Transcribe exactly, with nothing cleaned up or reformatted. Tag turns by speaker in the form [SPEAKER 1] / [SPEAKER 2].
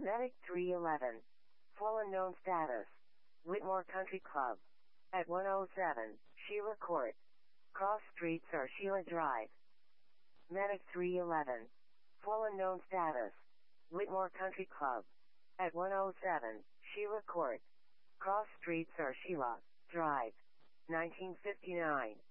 [SPEAKER 1] Medic three eleven. Full unknown status. Whitmore Country Club. At one oh seven, Sheila Court. Cross streets or Sheila Drive. Medic three eleven. Full unknown status. Whitmore Country Club. At one oh seven, Sheila Court. Cross streets or Sheila Drive. nineteen fifty-nine.